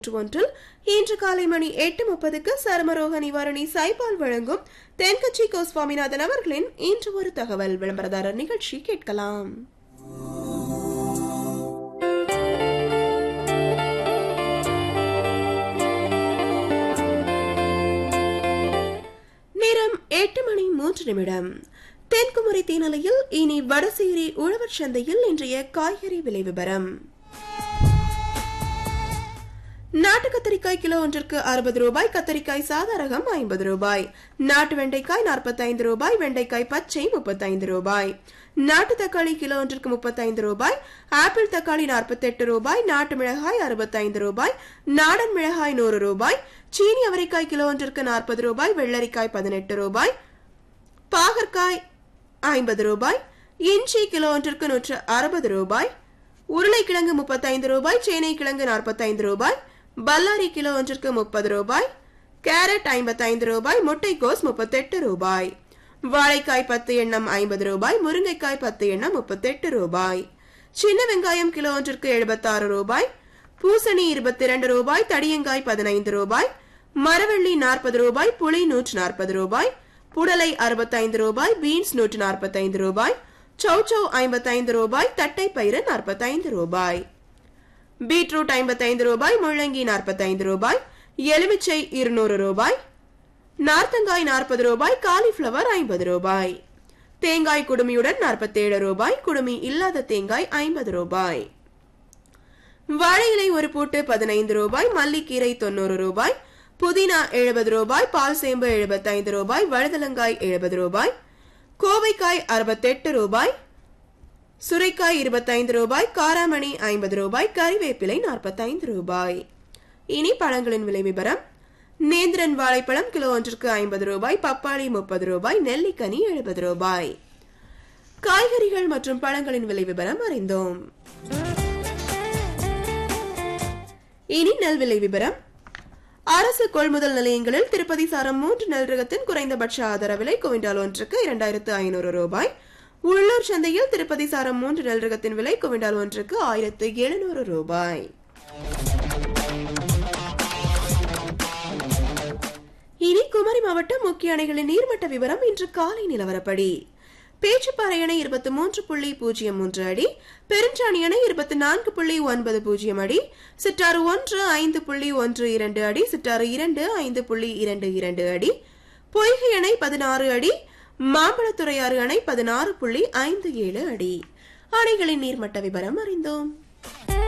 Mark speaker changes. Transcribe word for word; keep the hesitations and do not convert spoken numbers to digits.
Speaker 1: ஒன்றில் இன்று காலை மணி எட்டு முப்பதுக்கு சருமரோக நிவாரணி சைபால் வழங்கும் தென்கட்சி கோ சுவாமிநாதன் அவர்களின் இன்று ஒரு தகவல் விளம்பரதாரர் நிகழ்ச்சி கேட்கலாம். நேரம் எட்டு மணி மூன்று நிமிடம். தென்குமரி தேனிலையில் இனி வடசேரி உழவர் சந்தையில் இன்றைய காய்கறி விலை விவரம். நாட்டு கத்தரிக்காய் கிலோ ஒன்றிற்கு அறுபது ரூபாய், கத்தரிக்காய் சாதா ரகம் ஐம்பது ரூபாய், நாட்டு வெண்டைக்காய் நாற்பத்தைந்து ரூபாய், வெண்டைக்காய் பச்சை முப்பத்தைந்து ரூபாய், நாட்டு தக்காளி கிலோ ஒன்றிற்கு முப்பத்தைந்து ரூபாய், ஆப்பிள் தக்காளி நாற்பத்தி எட்டு ரூபாய், நாட்டு மிளகாய் அறுபத்தைந்து ரூபாய், நாடன் மிளகாய் நூறு ரூபாய், சீனி அவரைக்காய் கிலோ ஒன்றிற்கு நாற்பது ரூபாய், வெள்ளரிக்காய் பதினெட்டு ரூபாய், பாகற்காய் ஐம்பது ரூபாய், இஞ்சி கிலோ ஒன்றிற்கு நூற்று அறுபது ரூபாய், உருளைக்கிழங்கு முப்பத்தைந்து ரூபாய், சேனை கிழங்கு நாற்பத்தைந்து ரூபாய், பல்லாரி கிலோ ஒன்றிற்கு முப்பது ரூபாய், கேரட் ஐம்பத்தைந்து ரூபாய், முட்டைக்கோஸ் முப்பத்தெட்டு ரூபாய், வாழைக்காய் பத்து எண்ணம் ஐம்பது ரூபாய், முருங்கைக்காய் பத்து எண்ணம் முப்பத்தெட்டு ரூபாய், சின்ன வெங்காயம் கிலோ ஒன்றிற்கு எழுபத்தாறு ரூபாய், பூசணி இருபத்தி இரண்டு ரூபாய், தடியங்காய் பதினைந்து ரூபாய், மரவள்ளி நாற்பது ரூபாய், புளி நூற்று நாற்பது ரூபாய், புடலை அறுபத்தைந்து ரூபாய், பீன்ஸ் நூற்று நாற்பத்தைந்து ரூபாய், சௌச்சௌ ஐம்பத்தைந்து ரூபாய், தட்டை பயிறு நாற்பத்தைந்து ரூபாய், பீட்ரூட் ஐம்பத்தைந்து ரூபாய், முள்ளங்கி நாற்பத்தைந்து ரூபாய், எலுமிச்சை இருநூறு ரூபாய், நார்த்தங்காய் நாற்பது ரூபாய், காலிஃபிளவர் ஐம்பது ரூபாய், தேங்காய் குடுமியுடன் நாற்பத்தேழு ரூபாய், குடுமி இல்லாத தேங்காய் ஐம்பது ரூபாய், வாழை இலை ஒரு பூட்டு பதினைந்து ரூபாய், மல்லிக்கீரை தொண்ணூறு ரூபாய், புதினா எழுபது ரூபாய், பால் சேம்பு எழுபத்தைந்து ரூபாய், வழுதலங்காய் எழுபது ரூபாய், கோவைக்காய் அறுபத்தெட்டு ரூபாய், சுரைக்காய் இருபத்தைந்து ரூபாய், காராமணி ஐம்பது ரூபாய், கறிவேப்பிலை நாற்பத்தைந்து ரூபாய். இனி பழங்களின் விலை விவரம். நேந்திரன் வாழைப்பழம் கிலோ ஒன்றிற்கு ஐம்பது ரூபாய், பப்பாளி முப்பது ரூபாய், நெல்லிக்கனி எழுபது ரூபாய். காய்கறிகள் மற்றும் பழங்களின் விலை விவரம் அறிந்தோம். இனி நெல் விலை விவரம். அரசு கொள்முதல் நிலையங்களில் திருப்பதி சாரம் மூன்று நெல் ரகத்தின் குறைந்தபட்ச ஆதார விலை குவிண்டால் ஒன்றுக்கு இரண்டாயிரத்து ஐநூறு ரூபாய். உள்ளூர் சந்தையில் திருப்பதி சாரம் மூன்று நெல் ரகத்தின் விலை குவிண்டால் ஒன்றுக்கு ஆயிரத்து எழுநூறு ரூபாய். இனி குமரி மாவட்ட முக்கிய அணைகளின் நீர்மட்ட விவரம் இன்று காலை நிலவரப்படி. பேச்சுப்பாறை அணை இருபத்தி மூன்று புள்ளி பூஜ்ஜியம் மூன்று அடி, பெருஞ்சாணி அணை இருபத்தி நான்கு புள்ளி ஒன்பது பூஜ்ஜியம் அடி, சிட்டாறு ஒன்று ஐந்து புள்ளி ஒன்று இரண்டு அடி, சிட்டாறு இரண்டு ஐந்து புள்ளி இரண்டு இரண்டு அடி, பொய்கை அணை பதினாறு அடி, மாம்பழத்துறையாறு அணை பதினாறு புள்ளி ஐந்து ஏழு அடி. அணைகளின் நீர்மட்ட விவரம் அறிந்தோம்.